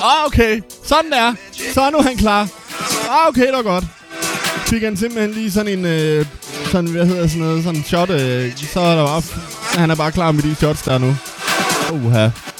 Okay. Sådan der. Så er nu han klar. Okay, det var godt. Fik han simpelthen lige sådan en... sådan, hvad hedder sådan noget? Sådan en shot. Så er der bare... Han er bare klar med de shots der nu. Uha.